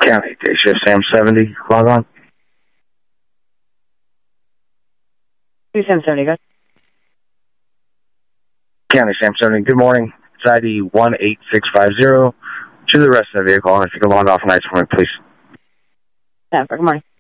County, day shift, Sam 70, log on. Sam 70, go. County, Sam 70, good morning. It's ID 18650. To the rest of the vehicle, if you can log off nights for me, please. Yeah, good morning.